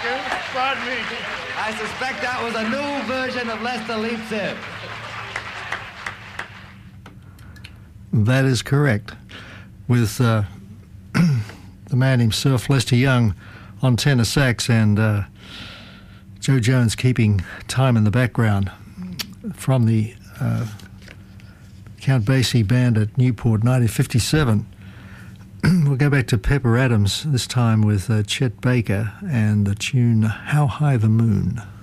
Pardon me. I suspect that was a new version of Lester Leaps In. That is correct. With the man himself, Lester Young, on tenor sax, and Joe Jones keeping time in the background from the Count Basie Band at Newport, 1957. We'll go back to Pepper Adams, this time with Chet Baker and the tune How High the Moon.